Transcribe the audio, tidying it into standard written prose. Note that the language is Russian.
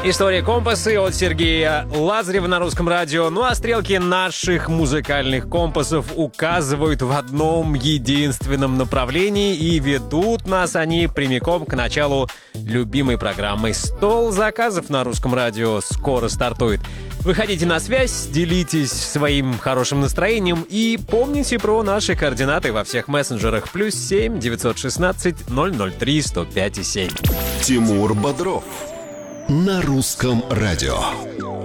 История компасы от Сергея Лазарева на Русском радио. Ну а стрелки наших музыкальных компасов указывают в одном единственном направлении, и ведут нас они прямиком к началу любимой программы. «Стол заказов» на Русском радио скоро стартует. Выходите на связь, делитесь своим хорошим настроением и помните про наши координаты во всех мессенджерах. +7 916 003 105 7. Тимур Бодров на Русском радио.